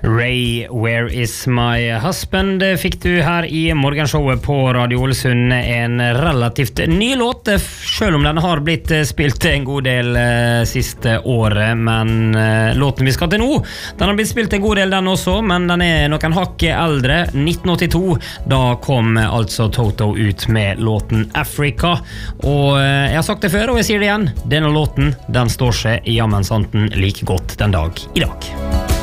Ray, Where is my husband fikk du her i morgenshowet på Radio Ålesund. En relativt ny låt, selv om den har blitt spilt en god del siste året, men låten vi skal til nå, den har blitt spilt en god del den også, men den er noen hakk eldre. 1982, da kom altså Toto ut med låten Africa, og jeg har sagt det før, og jeg sier det igjen, denne låten, den står seg i jammensanten like godt den dag i dag.